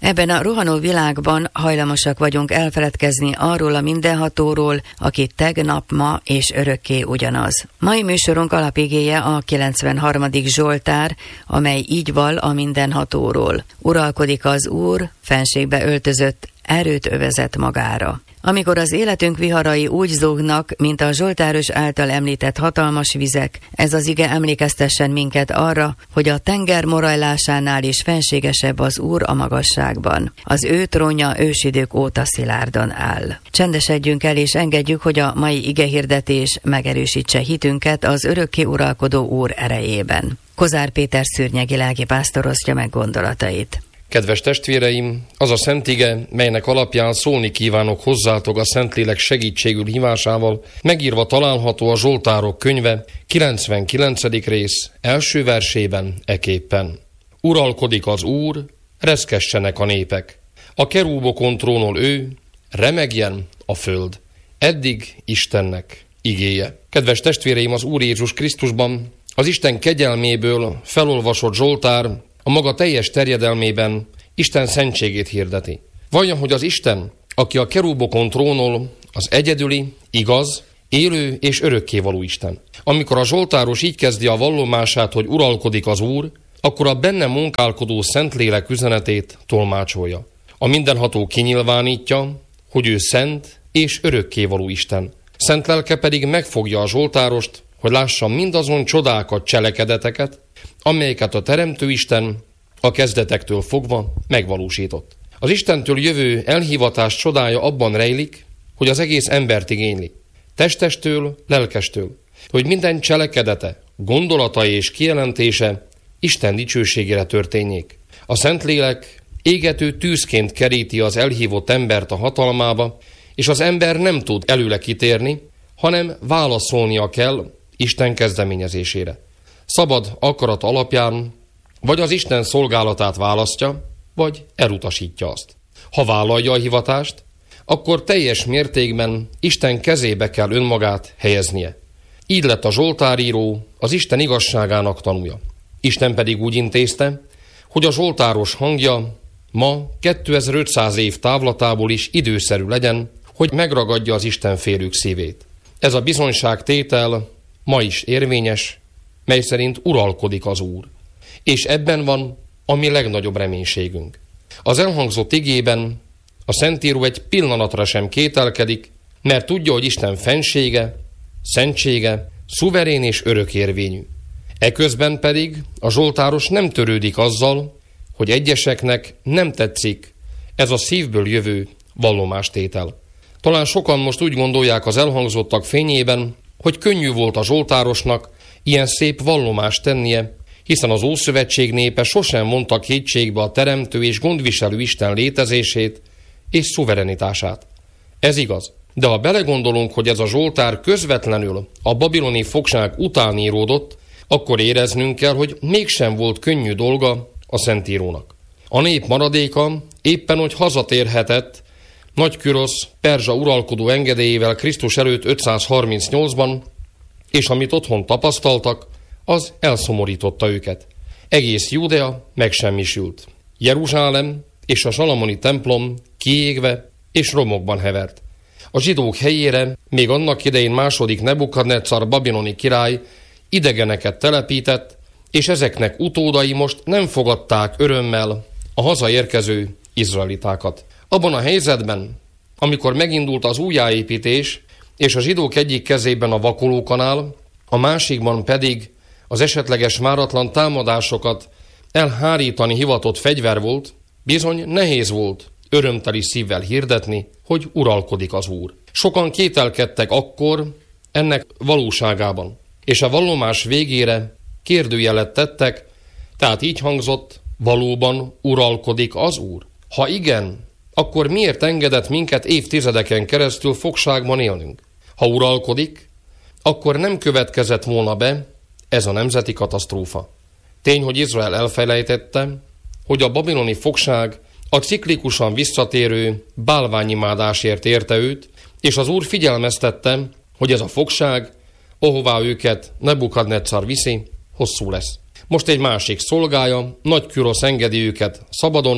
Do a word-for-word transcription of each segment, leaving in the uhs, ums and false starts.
Ebben a rohanó világban hajlamosak vagyunk elfeledkezni arról a mindenhatóról, aki tegnap, ma és örökké ugyanaz. Mai műsorunk alapigéje a kilencvenharmadik Zsoltár, amely így val a mindenhatóról. Uralkodik az Úr, fenségbe öltözött, erőt övezett magára. Amikor az életünk viharai úgy zúgnak, mint a zsoltáros által említett hatalmas vizek, ez az ige emlékeztessen minket arra, hogy a tenger morajlásánál is fenségesebb az Úr a magasságban. Az ő trónja ősidők óta szilárdan áll. Csendesedjünk el és engedjük, hogy a mai igehirdetés megerősítse hitünket az örökké uralkodó Úr erejében. Kozár Péter szürnyegi lelkipásztor osztja meg gondolatait. Kedves testvéreim, az a szent ige, melynek alapján szólni kívánok hozzátok a Szentlélek segítségül hívásával, megírva található a Zsoltárok könyve kilencvenkilencedik rész első versében eképpen. Uralkodik az Úr, reszkessenek a népek. A kerúbokon trónol ő, remegjen a föld. Eddig Istennek igéje. Kedves testvéreim, az Úr Jézus Krisztusban az Isten kegyelméből felolvasott Zsoltár a maga teljes terjedelmében Isten szentségét hirdeti. Vallja, hogy az Isten, aki a kerúbokon trónol, az egyedüli, igaz, élő és örökkévaló Isten. Amikor a zsoltáros így kezdi a vallomását, hogy uralkodik az Úr, akkor a benne munkálkodó Szentlélek üzenetét tolmácsolja. A mindenható kinyilvánítja, hogy ő szent és örökkévaló Isten. Szent lelke pedig megfogja a zsoltárost, hogy lássa mindazon csodákat, cselekedeteket, amelyeket a Teremtő Isten a kezdetektől fogva megvalósított. Az Istentől jövő elhivatás csodája abban rejlik, hogy az egész embert igényli. Testestől, lelkestől, hogy minden cselekedete, gondolata és kijelentése Isten dicsőségére történjék. A Szentlélek égető tűzként keríti az elhívott embert a hatalmába, és az ember nem tud előle kitérni, hanem válaszolnia kell Isten kezdeményezésére. Szabad akarat alapján vagy az Isten szolgálatát választja, vagy elutasítja azt. Ha vállalja a hivatást, akkor teljes mértékben Isten kezébe kell önmagát helyeznie. Így lett a zsoltáríró az Isten igazságának tanúja. Isten pedig úgy intézte, hogy a zsoltáros hangja ma kétezer-ötszáz év távlatából is időszerű legyen, hogy megragadja az Istenfélők szívét. Ez a bizonyságtétel ma is érvényes, mely szerint uralkodik az Úr. És ebben van a mi legnagyobb reménységünk. Az elhangzott igében a Szentíró egy pillanatra sem kételkedik, mert tudja, hogy Isten fensége, szentsége, szuverén és örökérvényű. Eközben pedig a zsoltáros nem törődik azzal, hogy egyeseknek nem tetszik ez a szívből jövő vallomástétel. Talán sokan most úgy gondolják az elhangzottak fényében, hogy könnyű volt a zsoltárosnak ilyen szép vallomást tennie, hiszen az Ószövetség népe sosem mondta kétségbe a teremtő és gondviselő Isten létezését és szuverenitását. Ez igaz, de ha belegondolunk, hogy ez a zsoltár közvetlenül a babiloni fogság után íródott, akkor éreznünk kell, hogy mégsem volt könnyű dolga a Szentírónak. A nép maradéka éppen, hogy hazatérhetett Nagy Kürosz perzsa uralkodó engedélyével Krisztus előtt ötszázharmincnyolcban, és amit otthon tapasztaltak, az elszomorította őket. Egész Júdea megsemmisült. Jeruzsálem és a salamoni templom kiégve és romokban hevert. A zsidók helyére még annak idején második Nebukadnecar babiloni király idegeneket telepített, és ezeknek utódai most nem fogadták örömmel a hazaérkező izraelitákat. Abban a helyzetben, amikor megindult az újjáépítés, és a zsidók egyik kezében a vakolókanál, a másikban pedig az esetleges váratlan támadásokat elhárítani hivatott fegyver volt, bizony nehéz volt örömteli szívvel hirdetni, hogy uralkodik az Úr. Sokan kételkedtek akkor ennek valóságában, és a vallomás végére kérdőjelet tettek, tehát így hangzott, valóban uralkodik az Úr? Ha igen, akkor miért engedett minket évtizedeken keresztül fogságban élnünk? Ha uralkodik, akkor nem következett volna be ez a nemzeti katasztrófa. Tény, hogy Izrael elfelejtette, hogy a babiloni fogság a ciklikusan visszatérő bálványimádásért érte őt, és az Úr figyelmeztette, hogy ez a fogság, ahová őket Nebukadnecar viszi, hosszú lesz. Most egy másik szolgája, Nagy Kürosz engedi őket szabadon,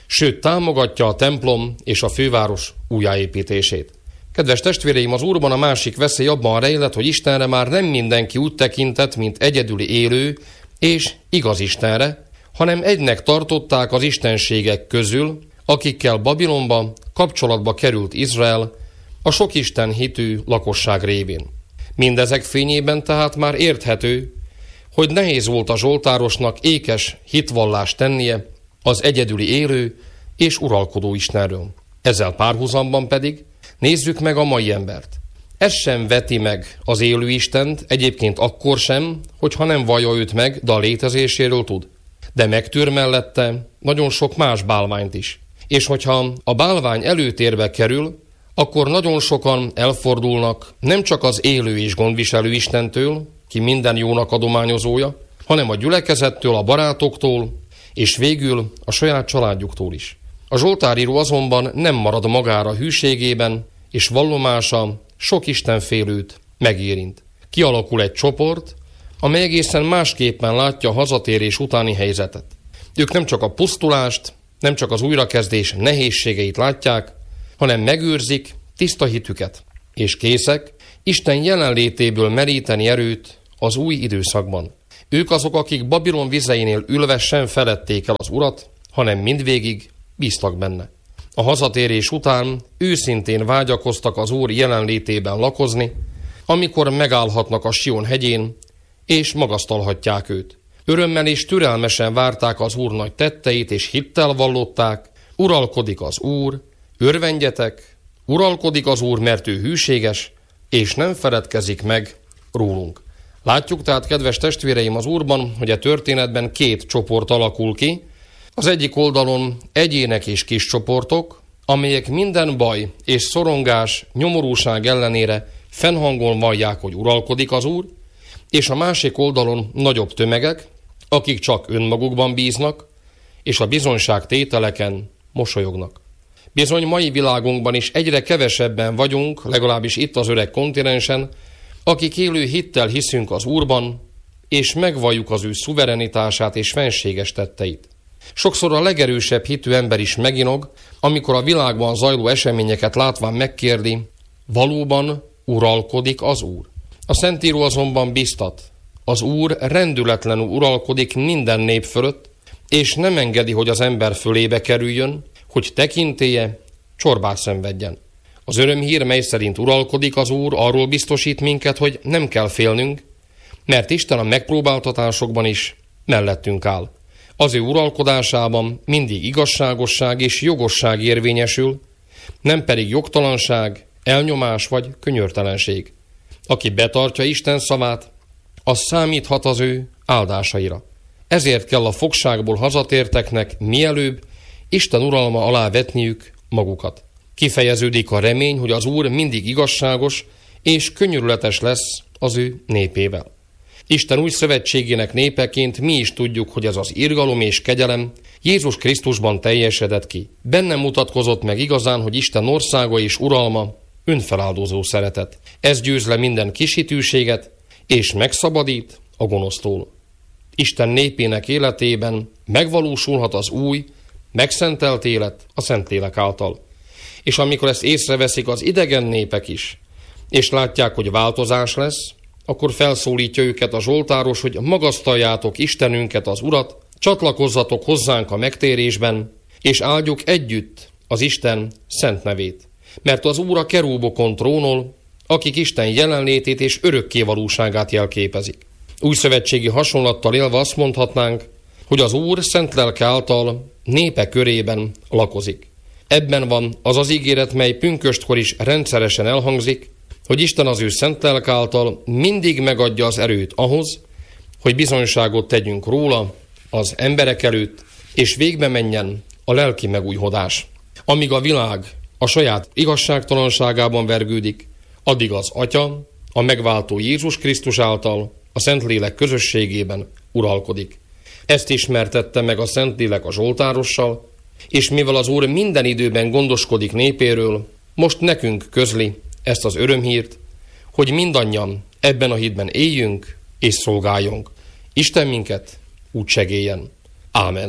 sőt támogatja a templom és a főváros újjáépítését. Kedves testvéreim, az Úrban a másik veszély abban rejlett, hogy Istenre már nem mindenki úgy tekintett, mint egyedüli élő és igaz Istenre, hanem egynek tartották az istenségek közül, akikkel Babilonba kapcsolatba került Izrael a sok isten hitű lakosság révén. Mindezek fényében tehát már érthető, hogy nehéz volt a zsoltárosnak ékes hitvallást tennie az egyedüli élő és uralkodó Istenről. Ezzel párhuzamban pedig nézzük meg a mai embert. Ez sem veti meg az élő Istent, egyébként akkor sem, hogyha nem vallja őt meg, de a létezéséről tud. De megtűr mellette nagyon sok más bálványt is. És hogyha a bálvány előtérbe kerül, akkor nagyon sokan elfordulnak nem csak az élő és gondviselő Istentől, ki minden jónak adományozója, hanem a gyülekezettől, a barátoktól, és végül a saját családjuktól is. A zsoltáríró azonban nem marad magára hűségében, és vallomása sok istenfélőt megérint. Kialakul egy csoport, amely egészen másképpen látja a hazatérés utáni helyzetet. Ők nem csak a pusztulást, nem csak az újrakezdés nehézségeit látják, hanem megőrzik tiszta hitüket, és készek Isten jelenlétéből meríteni erőt az új időszakban. Ők azok, akik Babilon vizeinél ülve sem feledték el az Urat, hanem mindvégig bíztak benne. A hazatérés után őszintén vágyakoztak az Úr jelenlétében lakozni, amikor megállhatnak a Sion hegyén, és magasztalhatják őt. Örömmel és türelmesen várták az Úr nagy tetteit, és hittel vallották: uralkodik az Úr, örvendjetek, uralkodik az Úr, mert ő hűséges, és nem feledkezik meg rólunk. Látjuk tehát, kedves testvéreim, az Úrban, hogy a történetben két csoport alakul ki. Az egyik oldalon egyének és kis csoportok, amelyek minden baj és szorongás, nyomorúság ellenére fennhangon vallják, hogy uralkodik az Úr, és a másik oldalon nagyobb tömegek, akik csak önmagukban bíznak, és a bizonyságtételeken mosolyognak. Bizony mai világunkban is egyre kevesebben vagyunk, legalábbis itt az öreg kontinensen, akik élő hittel hiszünk az Úrban, és megvalljuk az ő szuverenitását és fenséges tetteit. Sokszor a legerősebb hitű ember is meginog, amikor a világban zajló eseményeket látván megkérdi: valóban uralkodik az Úr? A Szentíró azonban biztat: az Úr rendületlenül uralkodik minden nép fölött, és nem engedi, hogy az ember fölébe kerüljön, hogy tekintélye csorbát szenvedjen. Az örömhír, mely szerint uralkodik az Úr, arról biztosít minket, hogy nem kell félnünk, mert Isten a megpróbáltatásokban is mellettünk áll. Az ő uralkodásában mindig igazságosság és jogosság érvényesül, nem pedig jogtalanság, elnyomás vagy könyörtelenség. Aki betartja Isten szavát, az számíthat az ő áldásaira. Ezért kell a fogságból hazatérteknek mielőbb Isten uralma alá vetniük magukat. Kifejeződik a remény, hogy az Úr mindig igazságos és könyörületes lesz az ő népével. Isten új szövetségének népeként mi is tudjuk, hogy ez az irgalom és kegyelem Jézus Krisztusban teljesedett ki. Benne mutatkozott meg igazán, hogy Isten országa és uralma önfeláldozó szeretet. Ez győz le minden kishitűséget, és megszabadít a gonosztól. Isten népének életében megvalósulhat az új, megszentelt élet a Szentlélek által. És amikor ezt észreveszik az idegen népek is, és látják, hogy változás lesz, akkor felszólítja őket a zsoltáros, hogy magasztaljátok Istenünket, az Urat, csatlakozzatok hozzánk a megtérésben, és áldjuk együtt az Isten szent nevét. Mert az Úr a kerúbokon trónol, akik Isten jelenlétét és örökké valóságát jelképezik. Új szövetségi hasonlattal élve azt mondhatnánk, hogy az Úr szent lelke által népe körében lakozik. Ebben van az az ígéret, mely pünköstkor is rendszeresen elhangzik, hogy Isten az ő szent lelke által mindig megadja az erőt ahhoz, hogy bizonyságot tegyünk róla az emberek előtt, és végbe menjen a lelki megújhodás. Amíg a világ a saját igazságtalanságában vergődik, addig az Atya, a megváltó Jézus Krisztus által a Szentlélek közösségében uralkodik. Ezt ismertette meg a Szentlélek a zsoltárossal, és mivel az Úr minden időben gondoskodik népéről, most nekünk közli ezt az örömhírt, hogy mindannyian ebben a hitben éljünk és szolgáljunk. Isten minket úgy segéljen. Ámen.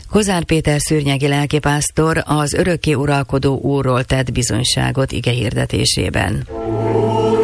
Kozár Péter szürnyegi lelkipásztor az örökké uralkodó Úrról tett bizonyságot ige hirdetésében.